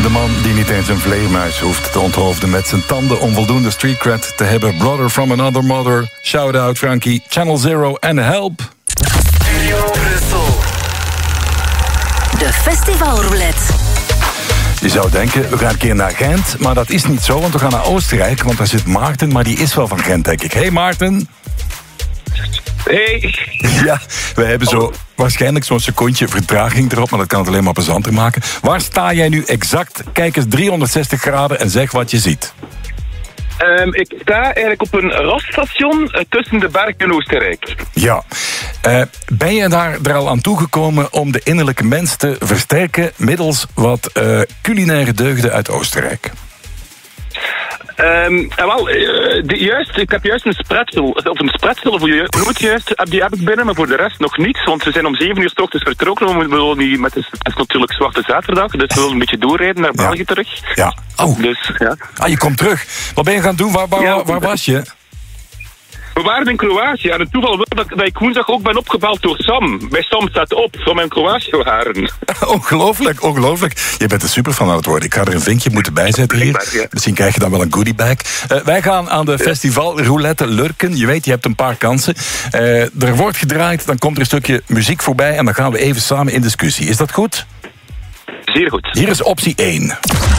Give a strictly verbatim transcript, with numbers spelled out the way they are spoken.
man die niet eens een vleermuis hoeft te onthoofden met zijn tanden om voldoende street cred te hebben. Brother from another mother. Shout out Frankie, Channel Zero en Help. Studio Brussel. De festivalroulette. Je zou denken, we gaan een keer naar Gent, maar dat is niet zo, want we gaan naar Oostenrijk, want daar zit Maarten, maar die is wel van Gent, denk ik. Hey Maarten. Hey. Ja, we hebben zo waarschijnlijk zo'n secondje vertraging erop, maar dat kan het alleen maar plezanter maken. Waar sta jij nu exact? Kijk eens driehonderdzestig graden en zeg wat je ziet. Um, ik sta eigenlijk op een raststation uh, tussen de bergen in Oostenrijk. Ja. Uh, ben je daar er al aan toegekomen om de innerlijke mens te versterken middels wat uh, culinaire deugden uit Oostenrijk? Um, en wel, uh, de, juist, ik heb juist een spretzel, of een spretzel, of hoe je hoe het juist, die heb ik binnen, maar voor de rest nog niets, want we zijn om zeven uur 's ochtends vertrokken, we willen niet, met de, het is natuurlijk Zwarte Zaterdag, dus we willen een beetje doorrijden naar België ja. terug. Ja. Oh. Dus, ja. Ah, je komt terug. Wat ben je gaan doen? Waar, waar, Ja, waar was je? We waren in Kroatië en het toeval wil dat, dat ik woensdag ook ben opgebeld door Sam. Bij Sam staat op, van mijn Kroatië waren. Ongelooflijk, ongelooflijk. Je bent een superfan aan het worden. Ik ga er een vinkje moeten bijzetten hier. Blijkbaar, ja. Misschien krijg je dan wel een goodiebag. Uh, wij gaan aan de festivalroulette lurken. Je weet, je hebt een paar kansen. Uh, er wordt gedraaid, dan komt er een stukje muziek voorbij en dan gaan we even samen in discussie. Is dat goed? Zeer goed. Hier is optie één.